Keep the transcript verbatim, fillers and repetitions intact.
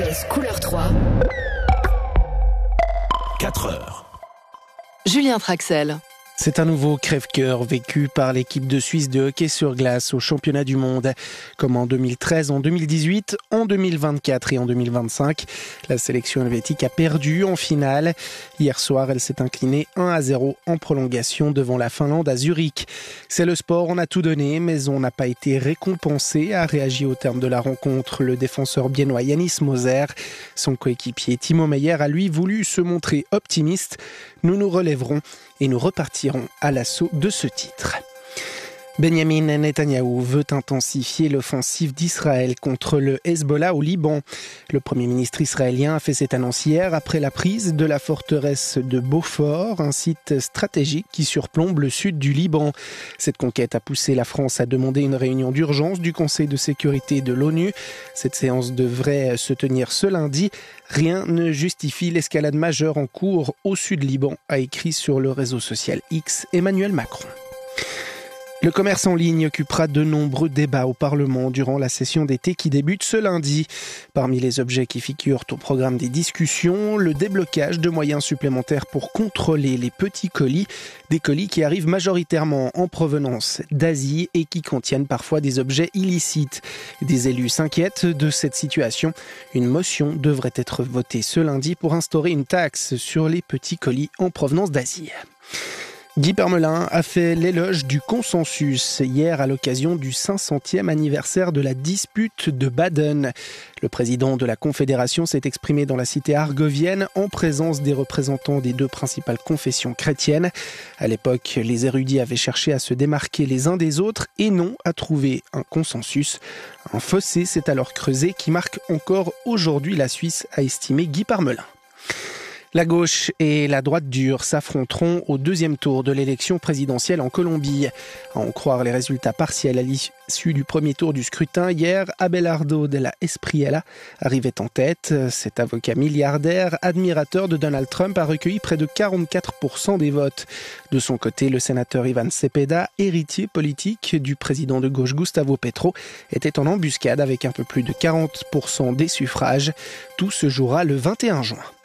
S O S Couleur trois. quatre heures. Julien Traxel. C'est un nouveau crève-cœur vécu par l'équipe de Suisse de hockey sur glace au championnat du monde. Comme en deux mille treize, en deux mille dix-huit, en deux mille vingt-quatre et en deux mille vingt-cinq, la sélection helvétique a perdu en finale. Hier soir, elle s'est inclinée un à zéro en prolongation devant la Finlande à Zurich. C'est le sport, on a tout donné, mais on n'a pas été récompensé, a réagi au terme de la rencontre le défenseur biennois Yanis Moser. Son coéquipier Timo Meyer a lui voulu se montrer optimiste. Nous nous relèverons et nous repartirons à l'assaut de ce titre. Benjamin Netanyahou veut intensifier l'offensive d'Israël contre le Hezbollah au Liban. Le Premier ministre israélien a fait cette annonce hier après la prise de la forteresse de Beaufort, un site stratégique qui surplombe le sud du Liban. Cette conquête a poussé la France à demander une réunion d'urgence du Conseil de sécurité de l'ONU. Cette séance devrait se tenir ce lundi. Rien ne justifie l'escalade majeure en cours au sud Liban, a écrit sur le réseau social X Emmanuel Macron. Le commerce en ligne occupera de nombreux débats au Parlement durant la session d'été qui débute ce lundi. Parmi les objets qui figurent au programme des discussions, le déblocage de moyens supplémentaires pour contrôler les petits colis, des colis qui arrivent majoritairement en provenance d'Asie et qui contiennent parfois des objets illicites. Des élus s'inquiètent de cette situation. Une motion devrait être votée ce lundi pour instaurer une taxe sur les petits colis en provenance d'Asie. Guy Parmelin a fait l'éloge du consensus hier à l'occasion du cinq centième anniversaire de la dispute de Baden. Le président de la Confédération s'est exprimé dans la cité argovienne en présence des représentants des deux principales confessions chrétiennes. À l'époque, les érudits avaient cherché à se démarquer les uns des autres et non à trouver un consensus. Un fossé s'est alors creusé qui marque encore aujourd'hui la Suisse, a estimé Guy Parmelin. La gauche et la droite dure s'affronteront au deuxième tour de l'élection présidentielle en Colombie. À en croire les résultats partiels à l'issue du premier tour du scrutin, hier, Abelardo de la Espriella arrivait en tête. Cet avocat milliardaire, admirateur de Donald Trump, a recueilli près de quarante-quatre pour cent des votes. De son côté, le sénateur Ivan Cepeda, héritier politique du président de gauche Gustavo Petro, était en embuscade avec un peu plus de quarante pour cent des suffrages. Tout se jouera le vingt et un juin.